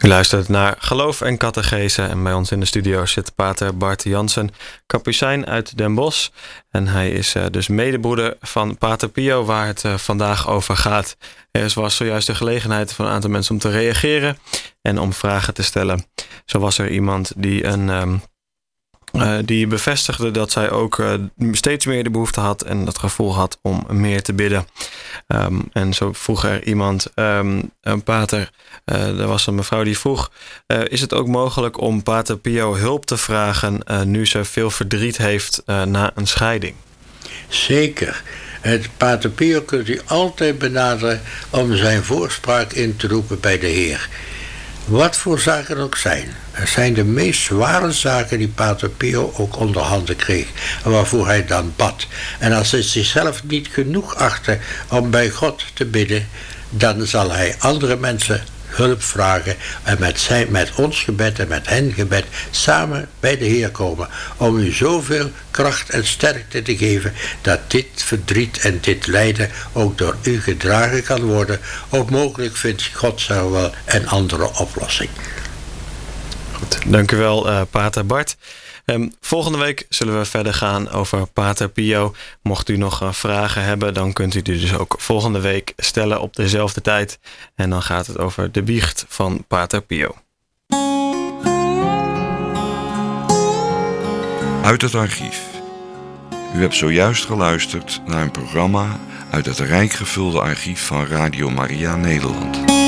U luistert naar Geloof en Catechese en bij ons in de studio zit pater Bart Jansen, kapucijn uit Den Bosch. En hij is dus medebroeder van pater Pio, waar het vandaag over gaat. Er was zojuist de gelegenheid voor een aantal mensen om te reageren en om vragen te stellen. Zo was er iemand die bevestigde dat zij ook steeds meer de behoefte had en het gevoel had om meer te bidden. En zo vroeg er iemand, een pater, er was een mevrouw die vroeg, is het ook mogelijk om pater Pio hulp te vragen nu ze veel verdriet heeft na een scheiding? Zeker. Het pater Pio kunt u altijd benaderen om zijn voorspraak in te roepen bij de Heer. Wat voor zaken ook zijn. Het zijn de meest zware zaken die pater Pio ook onder handen kreeg. En waarvoor hij dan bad. En als hij zichzelf niet genoeg achtte om bij God te bidden, dan zal hij andere mensen hulp vragen en met ons gebed en met hen gebed samen bij de Heer komen. Om u zoveel kracht en sterkte te geven dat dit verdriet en dit lijden ook door u gedragen kan worden. Of mogelijk vindt God zo wel een andere oplossing. Goed, dank u wel pater Bart. Volgende week zullen we verder gaan over pater Pio. Mocht u nog vragen hebben, dan kunt u die dus ook volgende week stellen op dezelfde tijd. En dan gaat het over de biecht van pater Pio. Uit het archief. U hebt zojuist geluisterd naar een programma uit het rijk gevulde archief van Radio Maria Nederland.